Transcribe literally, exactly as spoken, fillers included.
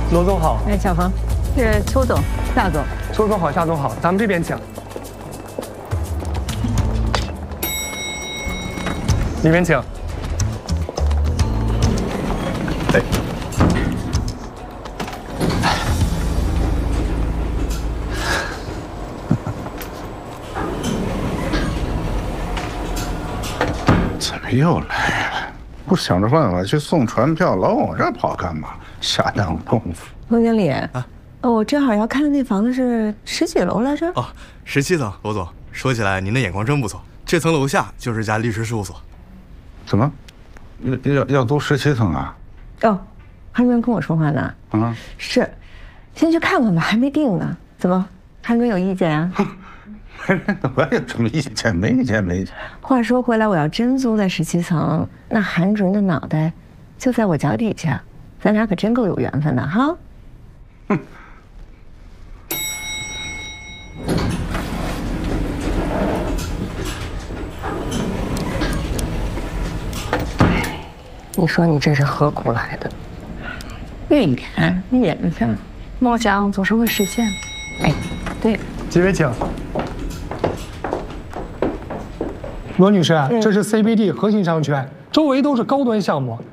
罗总好。 哎，小冯，是邱总、夏总。 邱总好，夏总好，咱们这边请。里面请。 哎。 怎么又来了？不想着办法去送传票，老往这跑干嘛？下当功夫。 冯经理啊，哦，我正好要看的那房子是十几楼来着？ 哦，十七层，罗总。说起来，您的眼光真不错。这层楼下就是家律师事务所。 怎么？要要要租十七层啊？ 哦，还没人跟我说话呢。 啊， 是，先去看看吧，还没定呢。怎么，还没有意见啊？ 我有什么意见？没意见，没意见。 话说回来，我要真租在十七层，那韩主任的脑袋就在我脚底下，咱俩可真够有缘分的哈。 哼。 你说你这是何苦来的？运看缘分， 梦想总是会实现。 哎，对。 几位请。 罗女士，这是 C B D 核心商圈，周围都是高端项目，